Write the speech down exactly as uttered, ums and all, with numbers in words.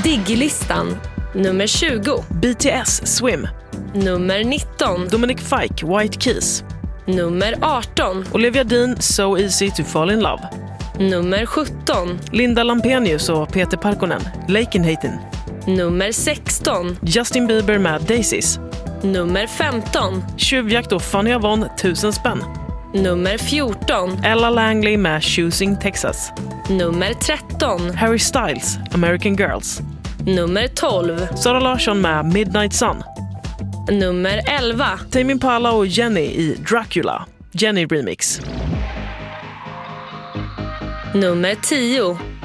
Digglistan. Nummer tjugo. B T S Swim. Nummer nitton. Dominic Fike White Keys. Nummer arton. Olivia Dean So Easy to Fall in Love. Nummer sjutton. Linda Lampenius och Peter Parkonen Lakenhaten. Nummer sexton. Justin Bieber med Daisies. Nummer femton. Tjuvjakt och Fanny Avon Tusen spänn. Nummer fjorton. Ella Langley med Choosing Texas. Nummer tretton. Harry Styles American Girls. Nummer tolv. Sara Larsson med Midnight Sun. Nummer elva. Tame Impala och Jenny i Dracula Jenny Remix. Nummer tio.